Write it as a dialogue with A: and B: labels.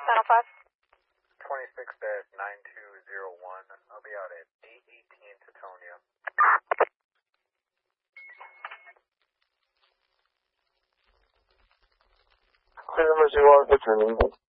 A: Final 5.
B: 26-9201. I'll be out at 818 Teutonia.
C: Number 01 returning.